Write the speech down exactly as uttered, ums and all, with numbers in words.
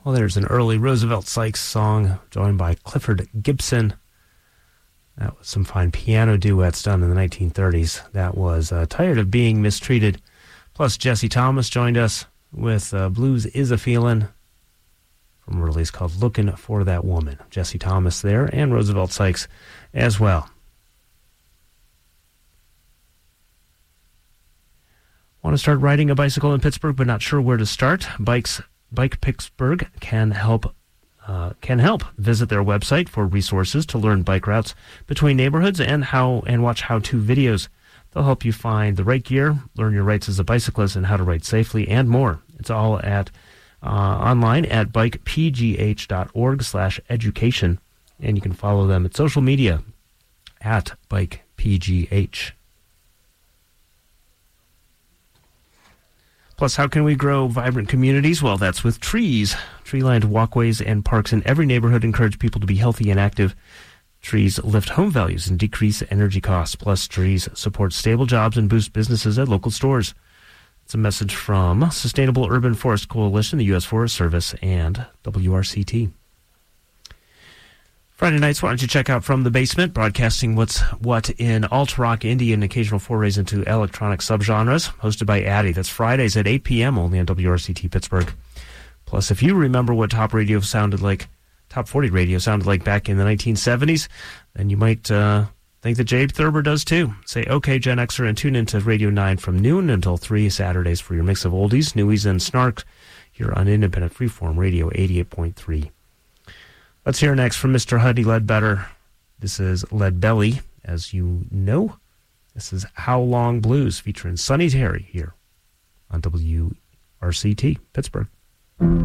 Well, there's an early Roosevelt Sykes song joined by Clifford Gibson. That was some fine piano duets done in the nineteen thirties. That was uh, Tired of Being Mistreated. Plus, Jesse Thomas joined us with uh, Blues Is a Feelin' from a release called Lookin' for That Woman. Jesse Thomas there, and Roosevelt Sykes as well. Want to start riding a bicycle in Pittsburgh but not sure where to start? Bikes, Bike Pittsburgh can help uh, can help. Visit their website for resources to learn bike routes between neighborhoods and how and watch how-to videos. They'll help you find the right gear, learn your rights as a bicyclist, and how to ride safely, and more. It's all at uh, online at bikepgh.org slash education, and you can follow them at social media at bikepgh. Plus, how can we grow vibrant communities? Well, that's with trees. Tree-lined walkways and parks in every neighborhood encourage people to be healthy and active. Trees lift home values and decrease energy costs. Plus, trees support stable jobs and boost businesses at local stores. It's a message from Sustainable Urban Forest Coalition, the U S Forest Service, and W R C T. Friday nights, why don't you check out From the Basement, broadcasting what's what in alt-rock, indie, and occasional forays into electronic subgenres, hosted by Addie. That's Fridays at eight p.m. only on W R C T Pittsburgh. Plus, if you remember what top radio sounded like, top forty radio sounded like back in the nineteen seventies, then you might uh, think that Jay Thurber does too. Say, okay, Gen Xer, and tune into Radio nine from noon until three Saturdays for your mix of oldies, newies, and snark here on Independent Freeform Radio eighty-eight point three. Let's hear next from Mister Huddy Ledbetter. This is Lead Belly, as you know. This is How Long Blues featuring Sonny Terry here on W R C T Pittsburgh.